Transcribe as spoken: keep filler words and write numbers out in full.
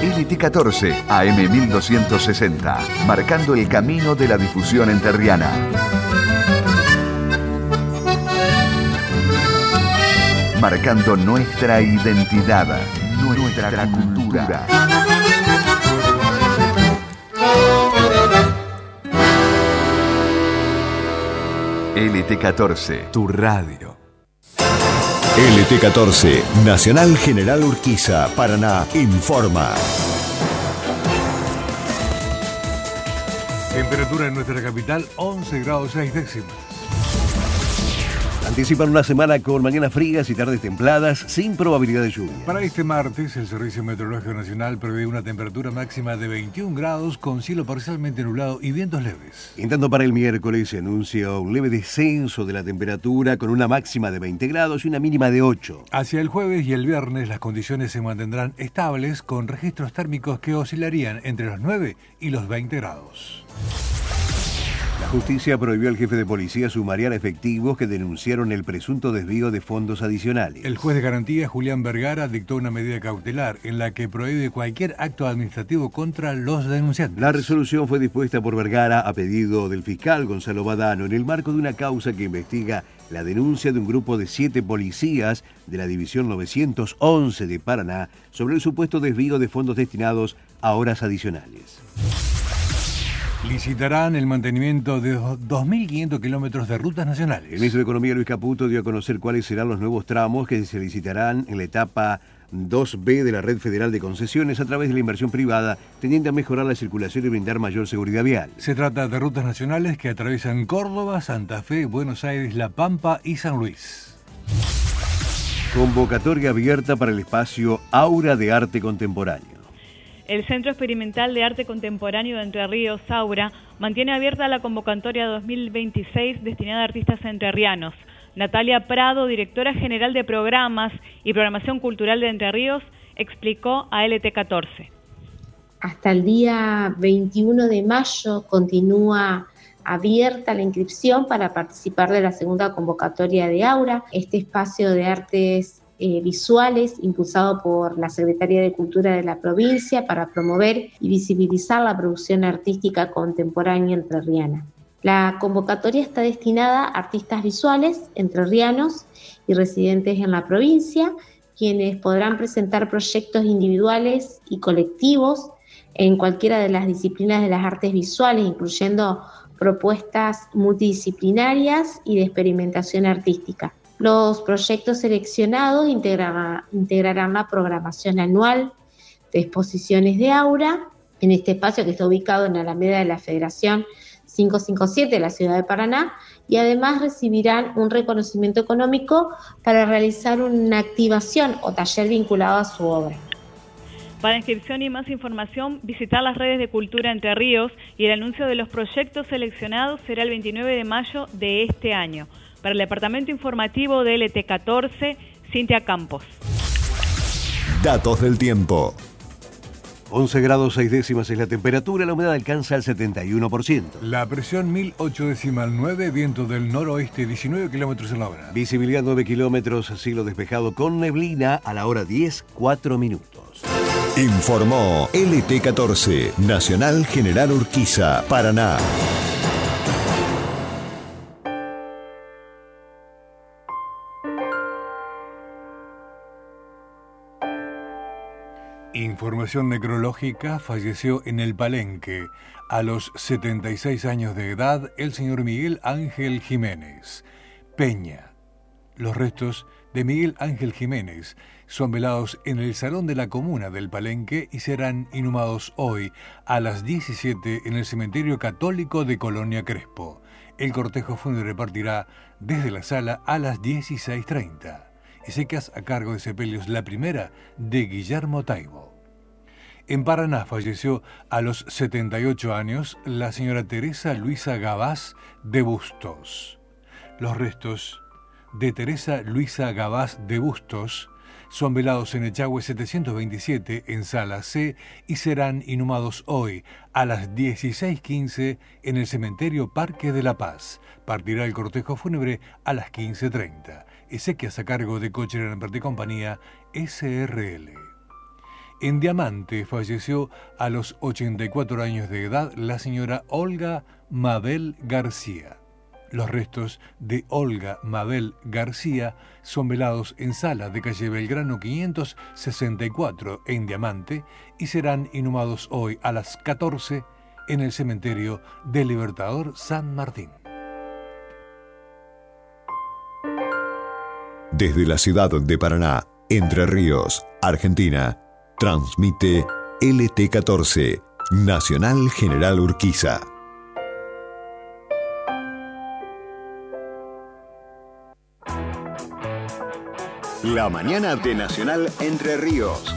L T catorce, A M mil doscientos sesenta, marcando el camino de la difusión entrerriana. Marcando nuestra identidad, nuestra, nuestra cultura. L T catorce, tu radio. L T catorce, Nacional General Urquiza, Paraná, informa. Temperatura en nuestra capital, once grados seis décimas. Anticipan una semana con mañanas frías y tardes templadas, sin probabilidad de lluvia. Para este martes, el Servicio Meteorológico Nacional prevé una temperatura máxima de veintiún grados con cielo parcialmente nublado y vientos leves. En tanto, para el miércoles se anuncia un leve descenso de la temperatura con una máxima de veinte grados y una mínima de ocho. Hacia el jueves y el viernes las condiciones se mantendrán estables con registros térmicos que oscilarían entre los nueve y los veinte grados. La justicia prohibió al jefe de policía sumariar a efectivos que denunciaron el presunto desvío de fondos adicionales. El juez de garantía, Julián Vergara, dictó una medida cautelar en la que prohíbe cualquier acto administrativo contra los denunciantes. La resolución fue dispuesta por Vergara a pedido del fiscal Gonzalo Badano en el marco de una causa que investiga la denuncia de un grupo de siete policías de la División novecientos once de Paraná sobre el supuesto desvío de fondos destinados a horas adicionales. Licitarán el mantenimiento de dos mil quinientos kilómetros de rutas nacionales. El ministro de Economía, Luis Caputo, dio a conocer cuáles serán los nuevos tramos que se licitarán en la etapa dos B de la Red Federal de Concesiones a través de la inversión privada, tendiente a mejorar la circulación y brindar mayor seguridad vial. Se trata de rutas nacionales que atraviesan Córdoba, Santa Fe, Buenos Aires, La Pampa y San Luis. Convocatoria abierta para el espacio Aura de Arte Contemporáneo. El Centro Experimental de Arte Contemporáneo de Entre Ríos, Aura, mantiene abierta la convocatoria dos mil veintiséis destinada a artistas entrerrianos. Natalia Prado, directora general de Programas y Programación Cultural de Entre Ríos, explicó a L T catorce. Hasta el día veintiuno de mayo continúa abierta la inscripción para participar de la segunda convocatoria de Aura, este espacio de artes Eh, visuales impulsado por la Secretaría de Cultura de la provincia para promover y visibilizar la producción artística contemporánea entrerriana. La convocatoria está destinada a artistas visuales entrerrianos y residentes en la provincia, quienes podrán presentar proyectos individuales y colectivos en cualquiera de las disciplinas de las artes visuales, incluyendo propuestas multidisciplinarias y de experimentación artística. Los proyectos seleccionados integrarán, integrarán la programación anual de exposiciones de Aura en este espacio que está ubicado en Alameda de la Federación quinientos cincuenta y siete de la ciudad de Paraná, y además recibirán un reconocimiento económico para realizar una activación o taller vinculado a su obra. Para inscripción y más información, visitar las redes de Cultura Entre Ríos, y el anuncio de los proyectos seleccionados será el veintinueve de mayo de este año. Para el Departamento Informativo de L T catorce, Cintia Campos. Datos del tiempo. once grados seis décimas es la temperatura, la humedad alcanza el setenta y uno por ciento. La presión mil ocho decimal nueve, viento del noroeste diecinueve kilómetros en la hora. Visibilidad nueve kilómetros, cielo despejado con neblina a la hora diez, cuatro minutos. Informó L T catorce, Nacional General Urquiza, Paraná. Información necrológica: falleció en el Palenque, a los setenta y seis años de edad, el señor Miguel Ángel Jiménez. Peña. Los restos de Miguel Ángel Jiménez son velados en el Salón de la Comuna del Palenque y serán inhumados hoy a las diecisiete en el Cementerio Católico de Colonia Crespo. El cortejo fúnebre partirá desde la sala a las dieciséis treinta. Exequias a cargo de Sepelios La Primera de Guillermo Taibo. En Paraná falleció a los setenta y ocho años la señora Teresa Luisa Gabás de Bustos. Los restos de Teresa Luisa Gabás de Bustos son velados en Echagüe setecientos veintisiete en Sala C y serán inhumados hoy a las dieciséis quince en el Cementerio Parque de la Paz. Partirá el cortejo fúnebre a las quince treinta. Exequias a cargo de Cocher Lamberti Compañía S R L. En Diamante falleció a los ochenta y cuatro años de edad la señora Olga Mabel García. Los restos de Olga Mabel García son velados en sala de calle Belgrano quinientos sesenta y cuatro en Diamante y serán inhumados hoy a las catorce en el cementerio del Libertador San Martín. Desde la ciudad de Paraná, Entre Ríos, Argentina, transmite L T catorce, Nacional General Urquiza. La mañana de Nacional Entre Ríos.